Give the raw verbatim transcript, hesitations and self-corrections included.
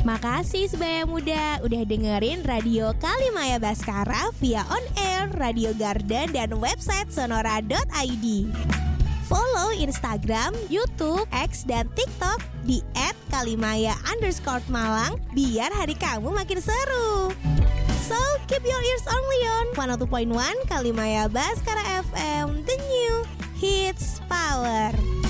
Makasih sebaya muda udah dengerin Radio Kalimaya Baskara via on air, Radio Garden, dan website sonora dot i d. Follow Instagram, YouTube, X, dan TikTok di et kalimaya underscore malang biar hari kamu makin seru. So, keep your ears only on seratus dua koma satu Kalimaya Baskara F M, the new hits power.